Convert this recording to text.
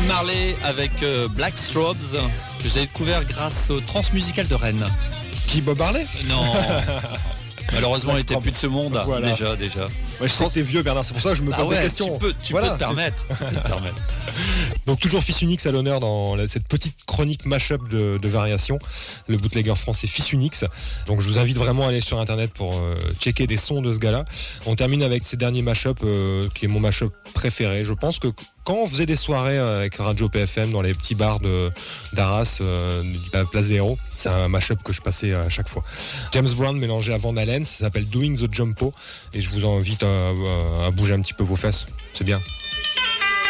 Marley avec Black Strobes, que j'ai découvert grâce au Transmusical de Rennes. Qui, Bob Marley? Non. Malheureusement, il n'était plus de ce monde. Voilà. Déjà. Ouais, je sais que c'est vieux, Bernard, c'est pour ça que je me pose des questions. Tu peux te permettre. Donc toujours Fils Unix à l'honneur dans cette petite chronique mashup de variations. Le bootlegger français Fils Unix. Donc je vous invite vraiment à aller sur internet pour checker des sons de ce gars-là. On termine avec ces derniers mashups qui est mon mashup préféré. Je pense que quand on faisait des soirées avec Radio PFM dans les petits bars d'Arras, de la place des Héros, c'est un mashup que je passais à chaque fois. James Brown mélangé à Van Halen, ça s'appelle Doing the Jumpo et je vous invite à bouger un petit peu vos fesses, c'est bien.